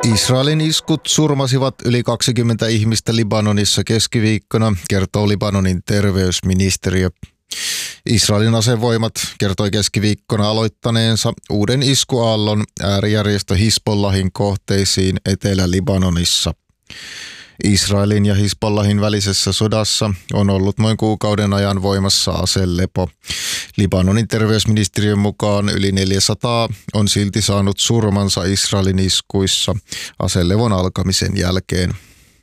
Israelin iskut surmasivat yli 20 ihmistä Libanonissa keskiviikkona, kertoo Libanonin terveysministeriö. Israelin asevoimat kertoi keskiviikkona aloittaneensa uuden iskuaallon äärijärjestö Hizbollahin kohteisiin Etelä-Libanonissa. Israelin ja Hizbollahin välisessä sodassa on ollut noin kuukauden ajan voimassa aselepo. Libanonin terveysministeriön mukaan yli 400 on silti saanut surmansa Israelin iskuissa aselevon alkamisen jälkeen.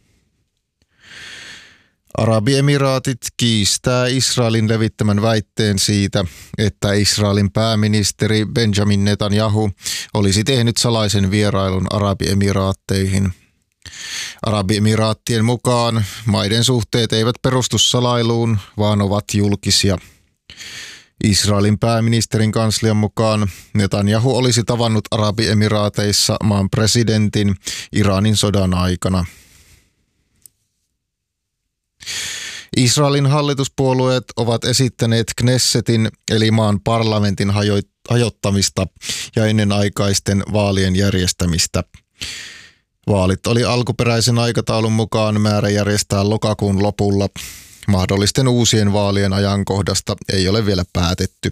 Arabiemiraatit kiistää Israelin levittämän väitteen siitä, että Israelin pääministeri Benjamin Netanyahu olisi tehnyt salaisen vierailun Arabiemiraatteihin. Arabiemiraattien mukaan maiden suhteet eivät perustu salailuun, vaan ovat julkisia. Israelin pääministerin kanslian mukaan Netanyahu olisi tavannut Arabiemiraateissa maan presidentin Iranin sodan aikana. Israelin hallituspuolueet ovat esittäneet Knessetin eli maan parlamentin hajottamista ja ennenaikaisten vaalien järjestämistä. Vaalit oli alkuperäisen aikataulun mukaan määrä järjestää lokakuun lopulla. Mahdollisten uusien vaalien ajankohdasta ei ole vielä päätetty.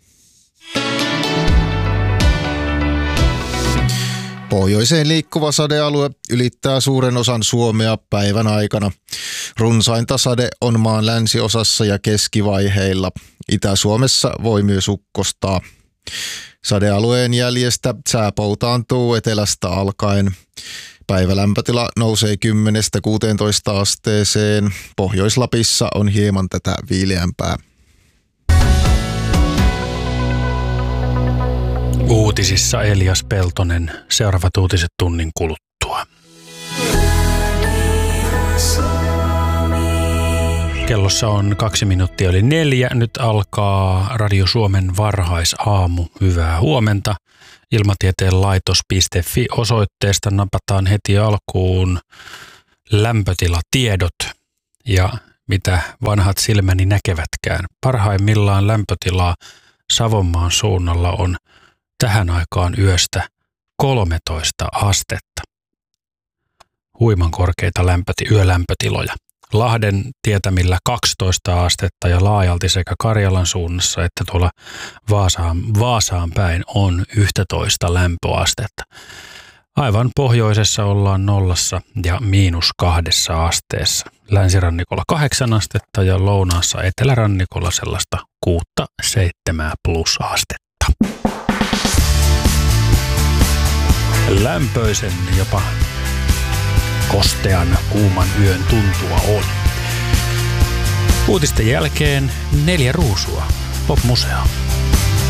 Pohjoiseen liikkuva sadealue ylittää suuren osan Suomea päivän aikana. Runsainta sade on maan länsiosassa ja keskivaiheilla. Itä-Suomessa voi myös ukkostaa. Sadealueen jäljestä sää poutaantuu etelästä alkaen. Päivälämpötila nousee 10–16 asteeseen. Pohjois-Lapissa on hieman tätä viileämpää. Uutisissa Elias Peltonen. Seuraavat uutiset tunnin kuluttua. Kellossa on 4:02. Nyt alkaa Radio Suomen varhaisaamu. Hyvää huomenta. Ilmatieteen laitos.fi osoitteesta napataan heti alkuun lämpötilatiedot ja mitä vanhat silmäni näkevätkään. Parhaimmillaan lämpötila Savonmaan suunnalla on tähän aikaan yöstä 13 astetta. Huiman korkeita yölämpötiloja. Lahden tietämillä 12 astetta ja laajalti sekä Karjalan suunnassa että tuolla Vaasaan päin on 11 lämpöastetta. Aivan pohjoisessa ollaan 0 ja -2 asteessa. Länsirannikolla 8 astetta ja lounaassa etelärannikolla sellaista 6–7 plus astetta. Lämpöisen jopa kostean kuuman yön tuntua on. Uutisten jälkeen 4 ruusua. Pop-museo.